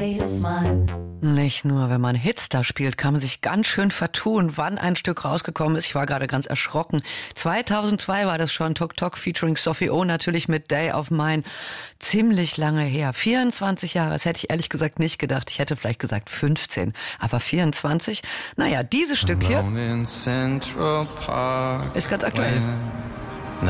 way you smile. Nicht nur, wenn man Hitstar spielt, kann man sich ganz schön vertun, wann ein Stück rausgekommen ist. Ich war gerade ganz erschrocken. 2002 war das schon, Tok Tok featuring Sophie O, natürlich mit Day of Mine. Ziemlich lange her. 24 Jahre, das hätte ich ehrlich gesagt nicht gedacht. Ich hätte vielleicht gesagt 15, aber 24? Naja, dieses Stück hier ist ganz aktuell.